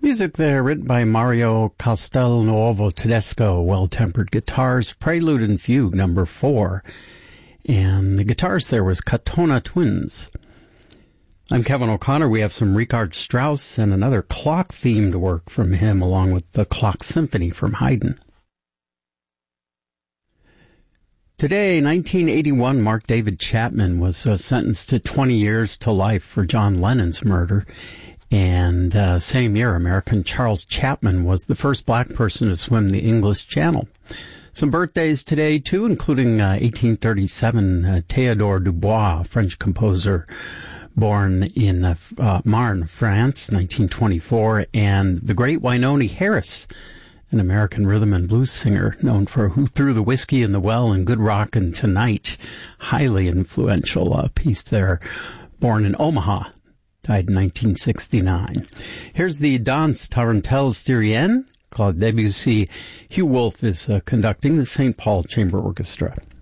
Music there written by Mario Castelnuovo Tedesco, Well-Tempered Guitars, Prelude and Fugue number 4. And the guitars there was Katona Twins. I'm Kevin O'Connor. We have some Richard Strauss and another clock-themed work from him, along with the Clock Symphony from Haydn. Today, 1981, Mark David Chapman was sentenced to 20 years to life for John Lennon's murder. And same year, American Charles Chapman was the first black person to swim the English Channel. Some birthdays today, too, including 1837, Théodore Dubois, French composer, born in Marne, France, 1924, and the great Wynonie Harris, an American rhythm and blues singer known for Who Threw the Whiskey in the Well and Good Rockin' Tonight. Highly influential piece there, born in Omaha. Died in 1969. Here's the Danse Tarentelle Styrienne. Claude Debussy. Hugh Wolf is conducting the St. Paul Chamber Orchestra.